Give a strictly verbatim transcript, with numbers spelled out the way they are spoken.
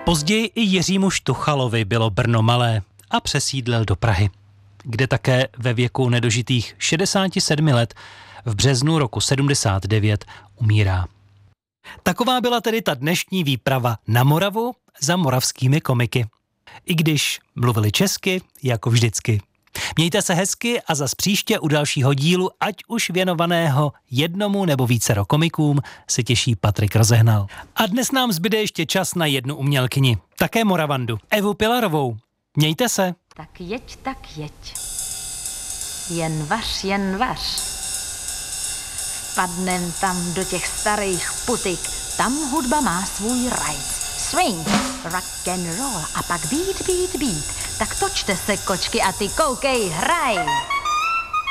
Později i Jiřímu Štuchalovi bylo Brno malé a přesídlil do Prahy, kde také ve věku nedožitých šedesáti sedmi let v březnu roku sedmdesát devět umírá. Taková byla tedy ta dnešní výprava na Moravu za moravskými komiky. I když mluvili česky, jako vždycky. Mějte se hezky a zas příště u dalšího dílu, ať už věnovaného jednomu nebo vícero komikům, se těší Patrik Rozehnal. A dnes nám zbyde ještě čas na jednu umělkyni, také Moravandu, Evu Pilarovou. Mějte se. Tak jeď, tak jeď. Jen vař, jen vař. Vpadnem tam do těch starých putik, tam hudba má svůj rajc. Swing, rock and roll a pak beat, beat, beat. Tak točte se, kočky, a ty koukej, hraj.